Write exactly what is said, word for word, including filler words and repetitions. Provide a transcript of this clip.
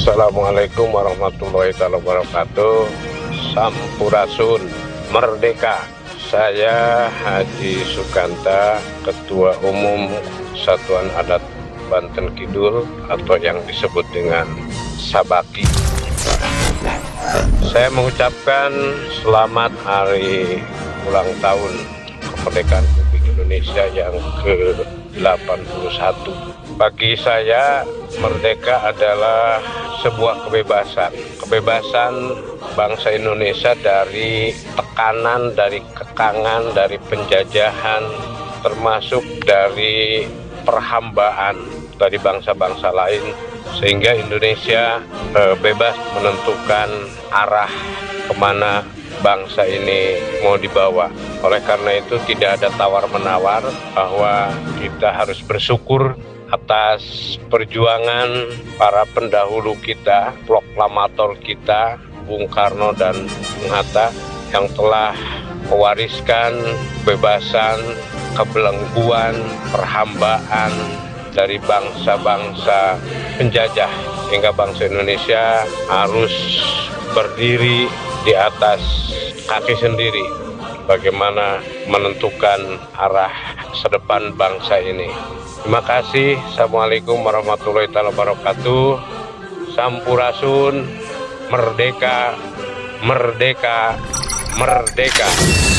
Assalamualaikum warahmatullahi wabarakatuh. Sampurasun, merdeka. Saya Haji Sukanta, Ketua Umum Satuan Adat Banten Kidul atau yang disebut dengan Sabaki. Saya mengucapkan selamat hari ulang tahun kemerdekaan Republik Indonesia yang ke delapan puluh satu. Bagi saya, merdeka adalah sebuah kebebasan. Kebebasan bangsa Indonesia dari tekanan, dari kekangan, dari penjajahan, termasuk dari perhambaan dari bangsa-bangsa lain, sehingga Indonesia eh, bebas menentukan arah kemana bangsa ini mau dibawa. Oleh karena itu tidak ada tawar-menawar bahwa kita harus bersyukur atas perjuangan para pendahulu kita, proklamator kita, Bung Karno dan Bung Hatta, yang telah mewariskan kebebasan, kebelengguan, perhambaan dari bangsa-bangsa penjajah, hingga bangsa Indonesia harus berdiri di atas kaki sendiri bagaimana menentukan arah masa depan bangsa ini. Terima kasih. Assalamualaikum warahmatullahi wabarakatuh. Sampurasun, merdeka, merdeka, merdeka.